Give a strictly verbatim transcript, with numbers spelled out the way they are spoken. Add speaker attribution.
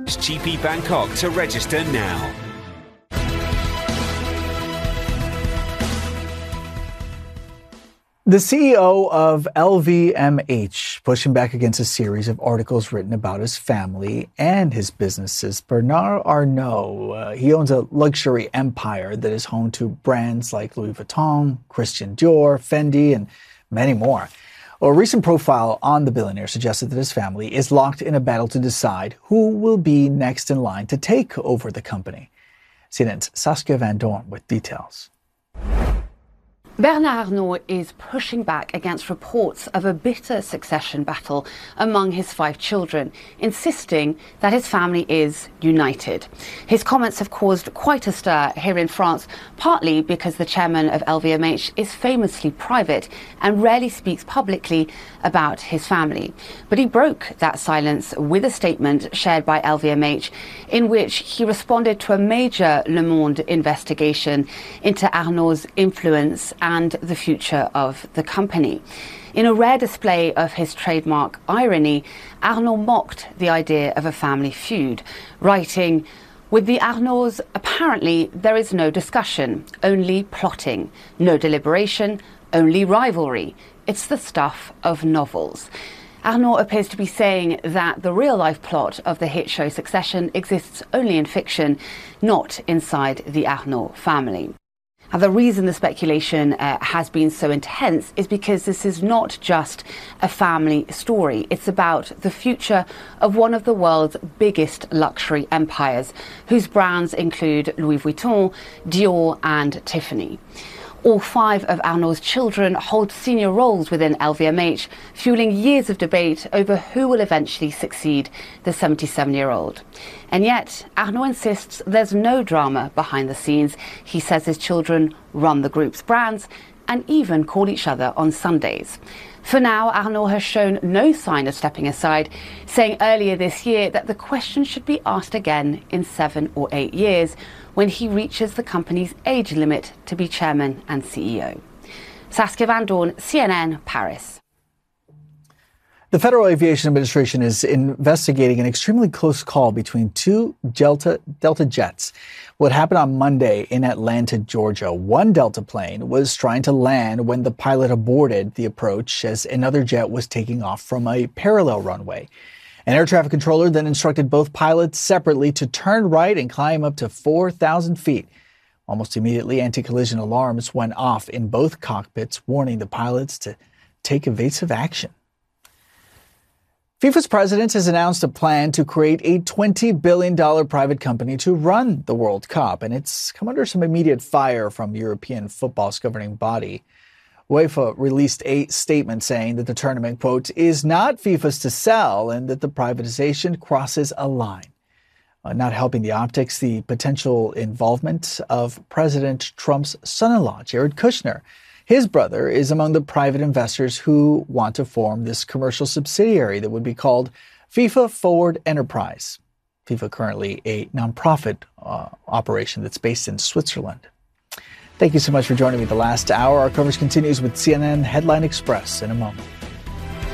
Speaker 1: G P Bangkok to register now.
Speaker 2: The C E O of L V M H pushing back against a series of articles written about his family and his businesses. Bernard Arnault, uh, he owns a luxury empire that is home to brands like Louis Vuitton, Christian Dior, Fendi, and many more. Well, a recent profile on the billionaire suggested that his family is locked in a battle to decide who will be next in line to take over the company. C N N's Saskia Van Doorn with details.
Speaker 3: Bernard Arnault is pushing back against reports of a bitter succession battle among his five children, insisting that his family is united. His comments have caused quite a stir here in France, partly because the chairman of L V M H is famously private and rarely speaks publicly about his family. But he broke that silence with a statement shared by L V M H in which he responded to a major Le Monde investigation into Arnault's influence and the future of the company. In a rare display of his trademark irony, Arnault mocked the idea of a family feud, writing, "With the Arnaults, apparently there is no discussion, only plotting, no deliberation, only rivalry. It's the stuff of novels." Arnault appears to be saying that the real-life plot of the hit show Succession exists only in fiction, not inside the Arnault family. Now, the reason the speculation uh, has been so intense is because this is not just a family story. It's about the future of one of the world's biggest luxury empires, whose brands include Louis Vuitton, Dior and Tiffany. All five of Arnault's children hold senior roles within L V M H, fueling years of debate over who will eventually succeed the seventy-seven-year-old. And yet, Arnault insists there's no drama behind the scenes. He says his children run the group's brands and even call each other on Sundays. For now, Arnault has shown no sign of stepping aside, saying earlier this year that the question should be asked again in seven or eight years, when he reaches the company's age limit to be chairman and C E O. Saskia Van Doorn, C N N, Paris.
Speaker 2: The Federal Aviation Administration is investigating an extremely close call between two Delta, Delta jets. What happened on Monday in Atlanta, Georgia? One Delta plane was trying to land when the pilot aborted the approach as another jet was taking off from a parallel runway. An air traffic controller then instructed both pilots separately to turn right and climb up to four thousand feet. Almost immediately, anti-collision alarms went off in both cockpits, warning the pilots to take evasive action. FIFA's president has announced a plan to create a twenty billion dollars private company to run the World Cup, and it's come under some immediate fire from European football's governing body. UEFA released a statement saying that the tournament, quote, is not FIFA's to sell and that the privatization crosses a line. Uh, not helping the optics, the potential involvement of President Trump's son-in-law, Jared Kushner. His brother is among the private investors who want to form this commercial subsidiary that would be called FIFA Forward Enterprise. FIFA currently a nonprofit uh, operation that's based in Switzerland. Thank you so much for joining me the last hour. Our coverage continues with C N N Headline Express in a moment.